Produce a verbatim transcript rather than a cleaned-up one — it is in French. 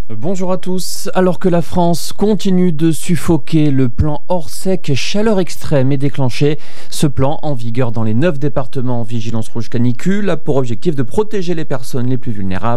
Bonjour à tous. Alors que la France continue de suffoquer, le plan Orsec chaleur extrême est déclenché. Ce plan, en vigueur dans les neuf départements en vigilance rouge canicule, a pour objectif de protéger les personnes les plus vulnérables.